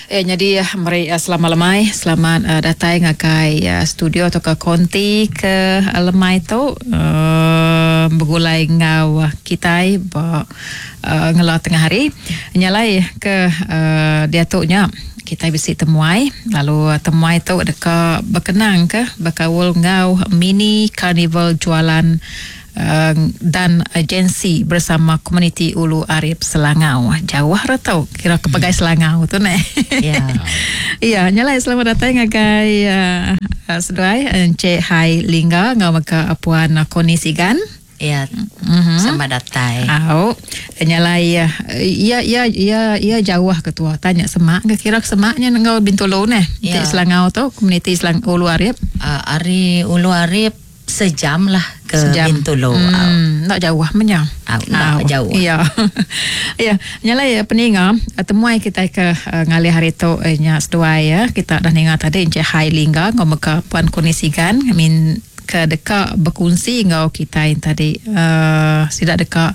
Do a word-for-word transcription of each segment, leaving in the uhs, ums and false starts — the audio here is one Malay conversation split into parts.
Eh, jadi mari uh, selamat lemai, selamat uh, datang ngakai uh, studio atau ke konti ke uh, lemai tu uh, bergulai ngau kita ba uh, ngelau tengah hari nyalai ke uh, dia tu nya kita bisa temuai lalu uh, temuai tu dekat berkenang ke berkawul ngau mini carnival jualan Uh, dan agensi bersama komuniti Ulu Arip Selangau. Jauh ratau kira kepagai Selangau tu ne. Ya. Iya, nyalai selamat datang ngagai uh, uh, seduai Encik Hai Lingga ngau maka apuan uh, Koni Sigan. Ya. Mm-hmm. Selamat datang. Au, nyalai uh, ya ya ya ya jauh ketua tanya semak ke kira semaknya ngau Bintulu ne. Ya. Selangau tu komuniti Selang Ulu Arip. Uh, Ari Ulu Arip sejam lah ke Sejam. Bintulu. Hmm, nak jauh menya. Au, nak jauh. Iya. Ya, nyalai peninga temuai kita ke uh, ngalih hari tu uh, nya seduai ya. Kita dah dengar tadi Encik Hai Lingga ngomaka puan Koni Sigan min ke dekat berkongsi ngau kita yang tadi uh, sidak dekat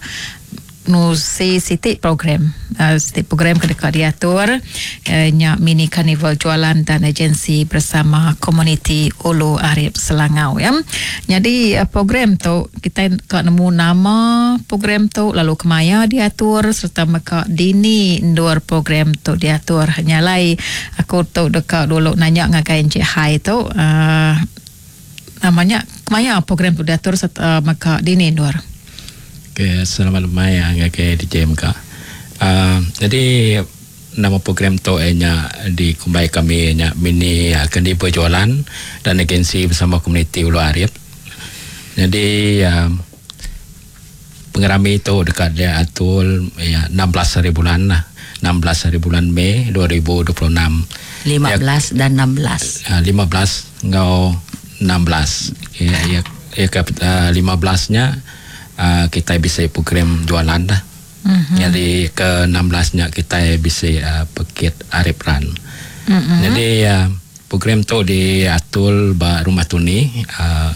nusi sitik program uh, sitik program ke dekat diatur uh, nya mini carnival jualan dan agensi bersama komuniti Ulu Arip Selangau ya. Jadi uh, program tu kita kak nemu nama program tu lalu kemaya diatur serta maka dini ndor program tu diatur nyalai aku tu dekat dulu nanya ngakai Encik Hai tu uh, namanya kemaya program tu diatur serta maka dini ndor. Okay, selamat malam ke D J M K. Uh, jadi nama program tu nya di kumbai kami nya mini kendi berjualan dan agensi bersama komuniti Ulu Arip. Jadi uh, pengerami itu dekat dia atul ya enam belas hari bulan lah. enam belas hari bulan Mei dua ribu dua puluh enam. lima belas ya, dan enam belas. Uh, lima belas ngau enam belas. Ya ya ya ke uh, lima belasnya Uh, kita bisa program jualan dah. Mm-hmm. Jadi ke enam belasnya kita bisa uh, pekit Arip Run. Mm-hmm. Jadi uh, program tu diatur ba rumah tuni uh,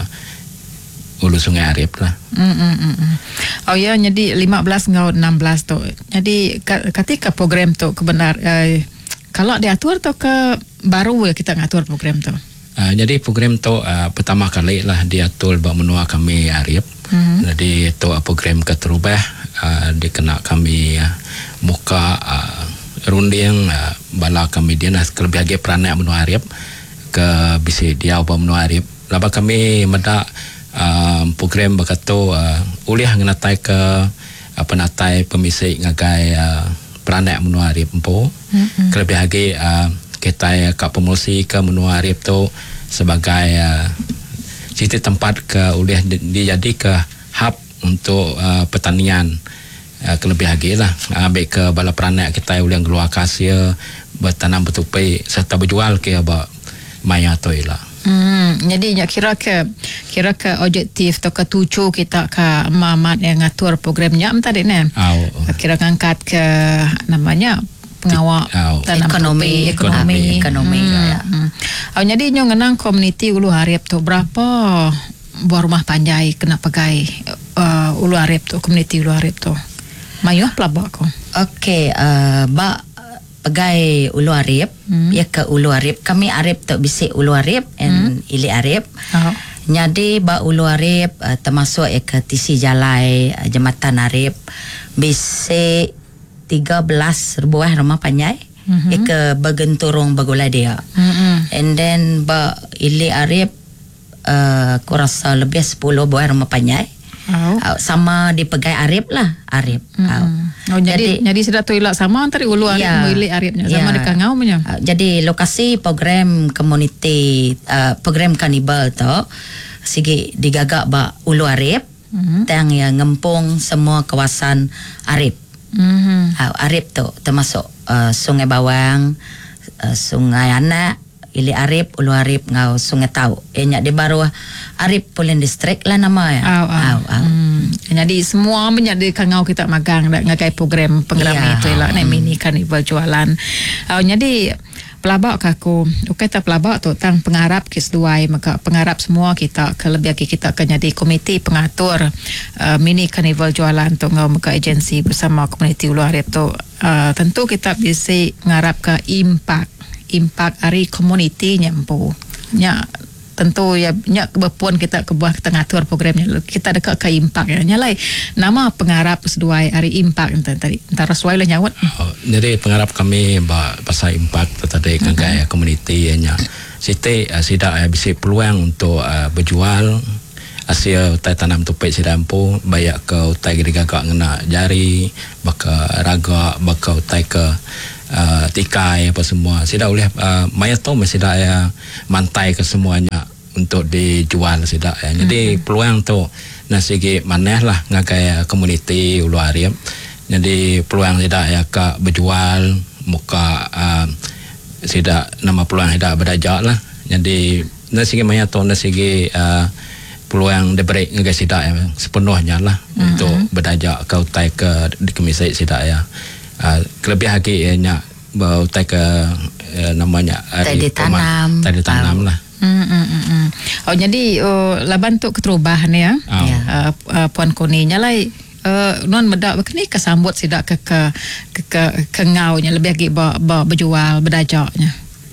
Ulu Sungai Arip lah. Mm-hmm. Oh ya, jadi lima belas ngau enam belas tu. Jadi ketika program tu kebenar uh, kalau diatur tu ke baru kita ngatur program tu. Uh, jadi program tu uh, pertama kali lah diatur ba menua kami Arip. Mm-hmm. Jadi itu uh, program keterubah uh, dikena kami uh, muka uh, runding uh, bala kami dia nak kelebih lagi peranak menua Arip ke bisi dia ba menua Arip. Laba kami meda uh, program bakatu uh, uliah nganatai ke apa uh, natai pemisik ngagai uh, peranak menua Arip empo. Mm-hmm. Kelebih lagi uh, kita ke promosi ke menua Arip tu sebagai uh, citi tempat ke boleh dijadi ke hub untuk uh, pertanian uh, kelebih lagi lah ambil ke bala peranak kita boleh keluar kasia bertanam betupai serta berjual ke apa maya tu lah. Hmm, jadi ya kira ke kira ke objektif atau ke tuju kita ke mamat yang ngatur programnya tadi ne. Oh. Kira ngangkat ke namanya pengawal oh. ekonomi ekonomi ekonomi hmm. ya. Hmm. Oh, jadi nyo ngenang komuniti Ulu Arip tu berapa buah rumah panjai kena pagai uh, Ulu Arip tu komuniti Ulu Arip tu. Mayuh pelabak ko. Okey, uh, ba pagai Ulu Arip hmm. ya ke Ulu Arip kami Arip tu bisi Ulu Arip and hmm. Ili Arip. Oh. Jadi ba Ulu Arip uh, termasuk ya ke Tisi Jalai uh, Jambatan Arip bisi tiga belas buah rumah panjai. Mm-hmm. Ika bagenturung bagulai dia. Mm-hmm. And then ba Ili Arip uh, aku rasa lebih sepuluh buah rumah panjai. Oh. Uh, sama dipegai Arip lah Arip. Mm-hmm. Oh, jadi jadi, jadi sudah tu ilak sama antara Ulu Arip dan ya, Ili Aripnya sama ya, dekat ngau punya. Uh, jadi lokasi program community uh, program kanibal tu sigi digagak ba Ulu Arip. Mm-hmm. Tang yang ngempung semua kawasan Arip. Mm-hmm. Uh, Arip tu termasuk uh, Sungai Bawang, uh, Sungai Anak, Ili Arip, Ulu Arip, ngau Sungai Tau. Ianya di baru Arip Pulen District lah nama ya. Au, au. Au, au. Hmm. Jadi semua menjadi kangau kita magang ngagai program penggerami itu lah, hmm. mini carnival jualan. Au, jadi pelabak kaku okay tak pelabak tu tang pengarap kes duai maka pengarap semua kita kelebih kita akan jadi komiti pengatur uh, mini carnival jualan tu ngau maka agensi bersama komuniti Ulu Arip tu uh, tentu kita bisa ngarap ke impact impact ari komuniti nyampu nya tentu ya nya berpuan kita ke buah kita ngatur programnya kita dekat ke impact ya nyalai nama pengarap seduai ari impact tadi antara suai lah nyawat. Oh, jadi pengarap kami bah pasal impact tadi kan gaya komuniti nya site uh, sida uh, bisa peluang untuk uh, berjual hasil utai tanam tupik sidampu bayak ke utai gagak ngena jari baka raga baka utai ke Uh, tikai apa semua sida boleh uh, maya tu mesti dah ya mantai ke semuanya untuk dijual sida ya. Jadi mm-hmm. peluang tu nasigi maneh lah ngagai komuniti Ulu Arip. Jadi peluang sida ya ka berjual muka uh, sida nama peluang sida berdajak lah. Jadi nasigi maya tu nasigi uh, peluang diberi ngagai sida ya sepenuhnya lah mm-hmm. untuk berdajak ke utai ke di kemisai sida ya. Uh, kelebih lagi nya bau tai ke uh, namanya tadi tanam tadi tanam lah. Hmm, hmm, hmm. Oh jadi oh, laban tu keterubahan ya. Oh. Uh, uh, Puan Koni nyalai uh, non medak begini kesambut sidak ke ke ke, ke, ke ngaunya lebih lagi ba, ba, berjual berdajaknya.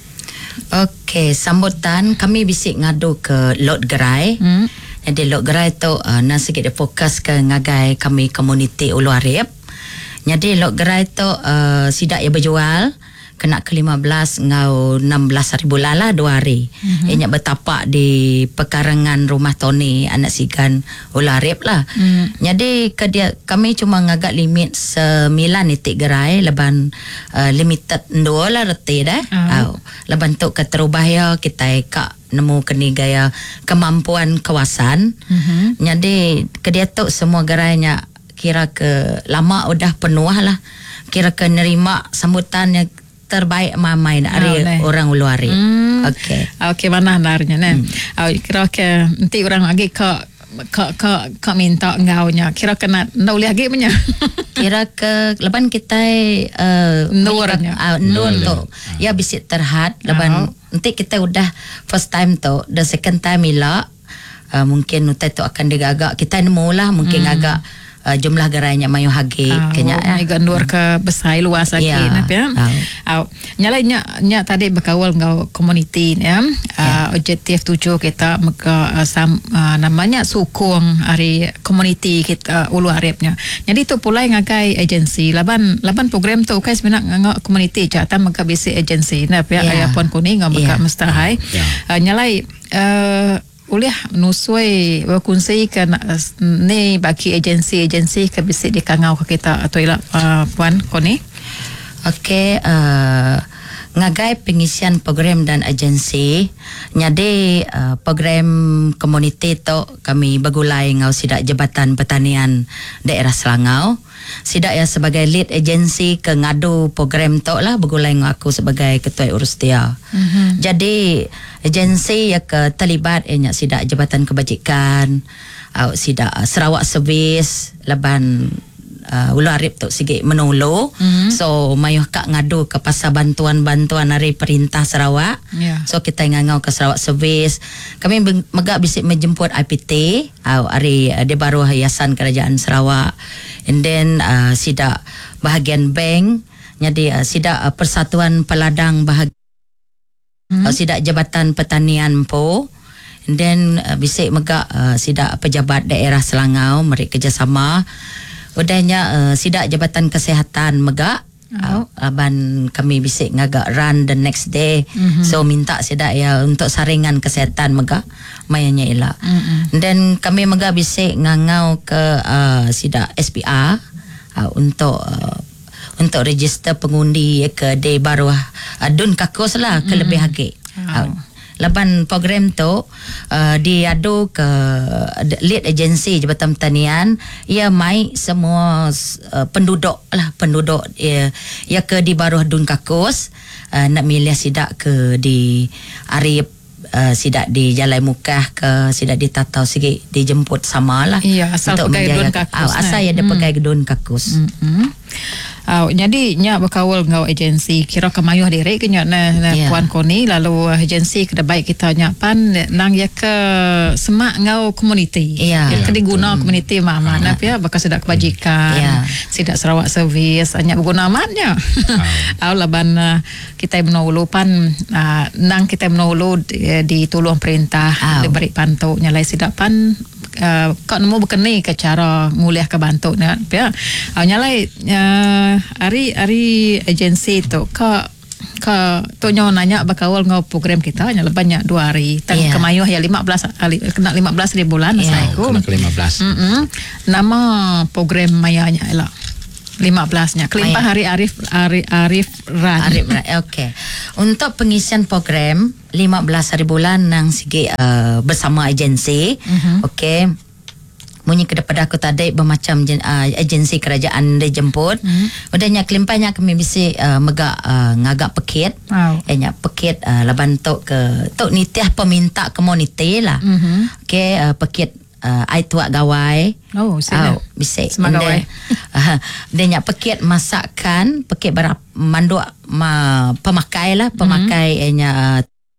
Okey, sambutan kami bisik ngadu ke Lot Gerai. Hmm. Jadi Lot Gerai tu uh, nak sikit dia fokus ke ngagai kami komuniti Ulu Arip. Jadi Lot Gerai tu uh, sidak ya berjual kena ke lima belas ngau enam belas ribu lala dua hari. Mm-hmm. Ianya bertapak di pekarangan rumah Tony anak sigan Ulu Arip lah. Mm. Jadi ke dia kami cuma ngagak limit sembilan titik gerai leban uh, limited dua lah reti dah. Oh. Leban tu keterubah ya kita kak nemu keni gaya kemampuan kawasan. Mm-hmm. Jadi ke dia tu semua gerainya kira ke lama udah penuh lah, kira ke nerima sambutan yang terbaik mamai dari oh, orang Ulu Arip. Hmm. Okey. Okey mana narnya ne. Hmm. Oh, kira ke nanti orang lagi ke ke ke, ke minta engaunya. Kira ke nak nak boleh lagi punya. Kira ke leban kita uh, nurnya. Uh, nur tu. Ya bisik terhad leban oh. Nanti kita udah first time tu, the second time ila uh, mungkin utai tu akan digagak kita nemu lah mungkin hmm. agak Uh, jumlah gerainya mayu hagi oh, kenya ya. Mai gandur ke besai luas lagi yeah. nap ya. Au. Nyalai nya nya tadi berkawal ngau komuniti ya. Yeah. Uh, objektif tujuh kita maka uh, sam, uh, namanya sukung hari komuniti kita uh, Ulu Aripnya. Jadi tu pula ngagai agensi laban laban program tu kai sebenarnya ngau komuniti jata maka bisi agensi nap ya. Yeah. Ayah Puan Kuning ngau maka yeah. mustahai. Yeah. Uh, nyalai uh, boleh nusui berkongsi ke ni bagi agensi-agensi ke bisa dikangau ke kita atau ilah uh, Puan Koni. Okey, uh, ngagai pengisian program dan agensi nyade uh, program komuniti tu kami bagulai ngau sidak Jabatan Pertanian Daerah Selangau. Sidak ya sebagai lead agensi ke ngadu program tu lah bagulai ngau aku sebagai ketua urustia. Mm-hmm. Jadi agensi ya ke terlibat enya sidak Jabatan Kebajikan, uh, sidak uh, Sarawak Servis leban Uh, Ulu Arip tu sikit menolo. Mm-hmm. So mayuh kak ngadu ke pasal bantuan-bantuan dari Perintah Sarawak. Yeah. So kita ngangau ke Sarawak Servis. Kami megak bisik menjemput I P T uh, hari uh, di baru Hiasan Kerajaan Sarawak. And then uh, sidak bahagian bank. Jadi uh, sidak uh, Persatuan Peladang bahagian mm-hmm. uh, sidak Jabatan Pertanian po. And then uh, bisik megak uh, sidak pejabat daerah Selangau mari kerjasama. Udahnya uh, sidak Jabatan Kesihatan megak oh. uh, aban kami bisik ngagak run the next day. Mm-hmm. So minta sidak ya untuk saringan kesihatan megak mayanya ila. Mm-hmm. Dan kami megak bisik ngangau ke uh, sidak S P R uh, untuk uh, untuk register pengundi ke day baru uh, Dun Kakus lah mm-hmm. kelebih hagi. Oh. Uh, Lapan program tu uh, diadu ke lead agensi Jabatan Pertanian ia mai semua uh, penduduk lah penduduk ia, ia ke di Baruh Dun Kakus uh, nak milih sidak ke di Arip uh, sidak di Jalai Mukah ke sidak di Tatau sikit dijemput sama lah iya, asal untuk pegai Dun Kakus uh, asal ya ada hmm. pegai Dun Kakus. hmm. Uh, jadi nya berkawal ngau agensi kira kemayuh diri ke nya na, na Yeah. puan koni lalu agensi ke baik kita nya pan nang ya ke semak ngau komuniti. Yeah. Ya, Yeah, ke diguna betul. komuniti mah mana ya bakal sedak kebajikan. Yeah. Sidak Sarawak Service hanya berguna amatnya. Au laban uh, kita menulu pan uh, nang kita menulu di, di tolong perintah Au. diberi pantau nyalai sidak pan Uh, kau nemu berkenai ke cara nguliah ke bantu ya. Uh, nyalai uh, hari hari agensi tu kau kau tu nyo nanya bakawal ngau program kita nyala banyak dua hari tang Yeah. kemayuh ya lima belas hari kena lima belas hari bulan Yeah. saya ku. Kena ke lima belas. Mm-mm. Nama program mayanya ialah lima belasnya Kelimpah Maya. Hari Arif Arif Arif Ran. Arif, okey. Untuk pengisian program lima belas hari bulan nang sigi uh, bersama agensi. Mhm. Okey. Munyi kepada aku tadi bermacam jen, uh, agensi kerajaan dia jemput. Mhm. Udahnya kelimpahnya kami bisa uh, megak uh, ngagak peket. Wow. Enya peket uh, laban tok ke tok nitiah peminta komuniti lah. Mhm. Okey, uh, peket uh, ai tuak gawai. Oh, sila. Oh, bisa. Semua gawai. Uh, dia nyak peket masakan, peket berap manduk ma, pemakai lah, pemakai mm-hmm. enya uh,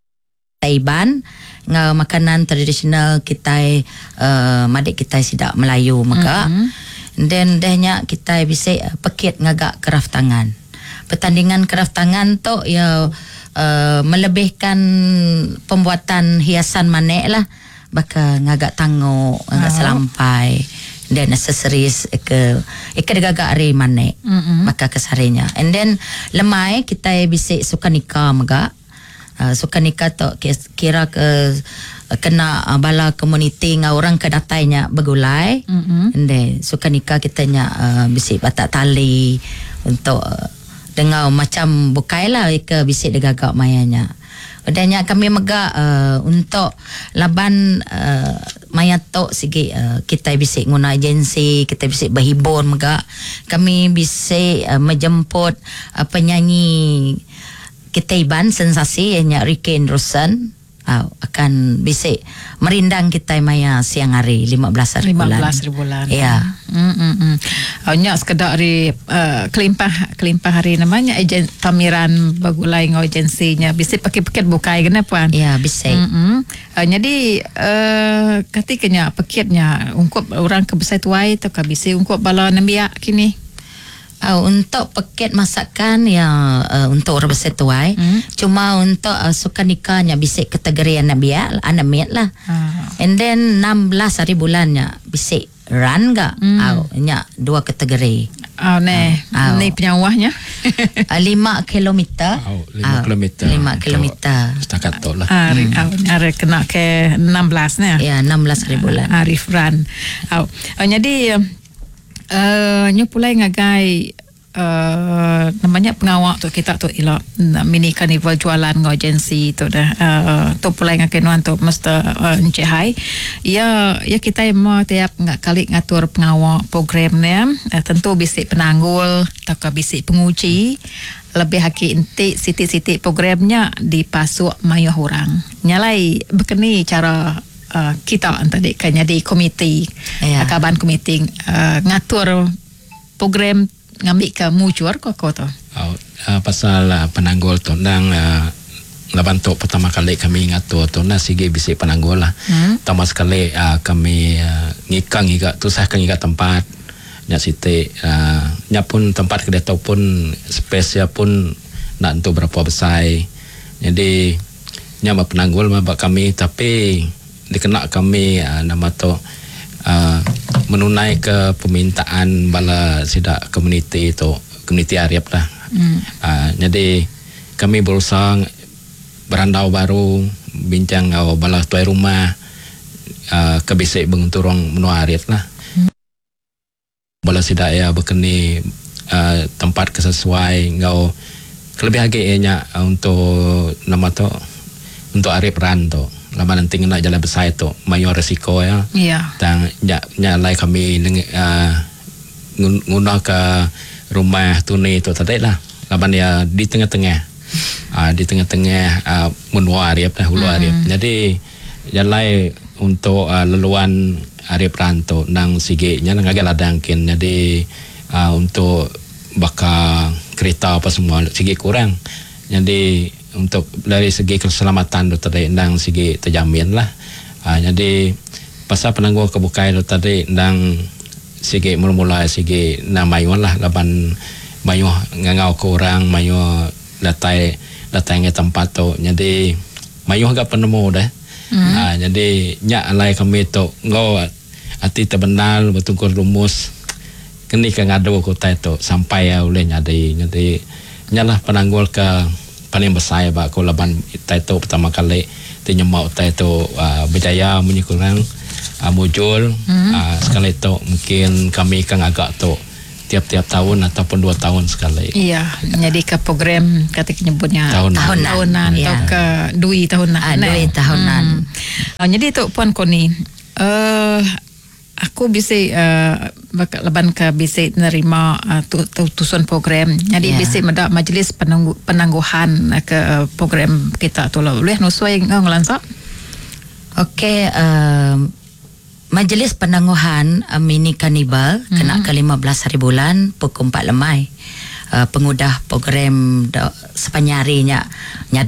Taiban, ngau makanan tradisional kita uh, madik kita sidak Melayu maka. Mm-hmm. Dan dia nyak kita bisa uh, peket ngagak craft tangan. Pertandingan craft tangan tu ya uh, melebihkan pembuatan hiasan manik lah. Baka ngagak tanguk, ngagak Oh. selampai dan aksesoris ke ika degagak ari manik. Mm-mm. Maka kesarinya. And then lemai kita bisa suka nikah megak. Uh, suka nikah tu kira ke kena uh, bala komuniti ngau orang kedatainya begulai. Mm-mm. And then suka nikah kita nya uh, bisa batak tali untuk uh, dengar macam bukai lah ika bisa degagak mayanya. Udahnya kami megak uh, untuk laban uh, maya tok sigi uh, kita bisa guna agensi, kita bisa berhibur megak. Kami bisa uh, menjemput uh, penyanyi Kitaiban sensasi yang Ricky Rosen uh, akan bisa merindang kita maya siang hari lima belas hari lima bulan. belas hari bulan. Ya. Hmm. Hanya sekedar hari uh, kelimpah kelimpah hari namanya ejen pameran bagulai ngau agensinya bisa pakai-pakai bukai kena puan. Ya, bisa. Hmm. Uh, jadi uh, ketikanya paketnya ungkup orang kebesar tuai atau bisa ungkup bala nambia kini. Uh, untuk paket masakan yang uh, untuk orang besar tuai, Hmm. cuma untuk uh, suka nikahnya bisa kategori anak biak, anak miat lah. Ah. And then enam belas hari bulannya bisa run gak? Hmm. Uh, nya dua kategori. Oh, ne, Ah. ni penyawahnya. uh, lima kilometer. Oh, lima kilometer. Lima Untuk kilometer. Setakat tu lah. Hari hmm. hari kena ke enam belas ni. Ya, enam belas hari bulan. Arif Ran. Oh, oh jadi uh, nyo pulai ngagai uh, namanya pengawak tu kita tu ila mini carnival jualan ngau agensi tu dah uh, tu pulai ngagai nuan tu mesti uh, Encik Hai ya ya kita mau tiap ngak kali ngatur pengawak program ni uh, tentu bisik penanggul atau bisik penguji lebih haki inti siti-siti programnya dipasuk mayuh orang nyalai berkeni cara Uh, kita tadi kayaknya di komiti Ya. akaban komiti uh, ngatur program ngambil ke mujur kok kau tu. Oh, uh, pasal uh, penanggul tu nang uh, laban tu pertama kali kami ngatur tu na sige bisi penanggul lah. Hmm. Pertama sekali uh, kami uh, ngikang ngika tu saya ngika tempat nya siti uh, nya pun tempat kedai tu pun space ya pun nak untuk berapa besar. Jadi nya penanggul mabak kami tapi dikena kami uh, nama tu uh, menunai ke permintaan bala sidak komuniti itu komuniti Arab lah. Hmm. Uh, jadi kami berusaha berandau baru bincang ngau bala tuai rumah uh, kebisik benturong menua Arab lah. Hmm. Bala sidak ya berkeni uh, tempat kesesuai ngau kelebih lagi nya uh, untuk nama tu untuk Arab ran tu. Lama nanti nak jalan besar tu mayor resiko ya. Ya. Dan nyalai kami uh, nguna ke rumah tuni tu tadi lah. Laban dia di tengah-tengah. Uh, di tengah-tengah uh, menua Arab dah hulu Mm-hmm. Arab. Jadi nyalai untuk uh, leluan Arab ranto nang sige nya ngagak ladangkin. Jadi uh, untuk bakal kereta apa semua segi kurang. Jadi untuk dari segi keselamatan tu tadi ndang segi terjamin lah. Uh, jadi pasal penangguh kebukai tu tadi ndang segi mula-mula segi na mayuan lah laban mayuh ngangau ke orang mayuh datai datai nge tempat tu. Jadi mayuh agak penemu dah. Mm. Uh, jadi nyak alai kami tu ngau ati terbenal bertungkur rumus kini ke ngadu ko tai tu sampai ya oleh nyadi. Jadi nyalah penanggul ke paling besar ba ko laban tai tu pertama kali tinyemau tai tu uh, berjaya menyikurang uh, muncul. Mm. Uh, sekali tu mungkin kami kan agak tu tiap-tiap tahun ataupun dua tahun sekali. Iya, jadi ke program kata nyebutnya tahunan, tahunan, tahunan ya. atau ke dui tahunan. Ah, dui tahunan. Hmm. Uh, jadi tu Puan Koni, uh, aku bisa uh, leban ke bisa nerima uh, tu, tu, tusun program. Jadi Ya. bisa mendak majlis penanggu, penangguhan uh, ke uh, program kita tu lah. Boleh nusuai ngelansak? Okey, uh, Majlis Penangguhan uh, Mini Kanibal mm-hmm. kena ke lima belas hari bulan pukul empat lemai. Uh, pengudah program do, sepanjang harinya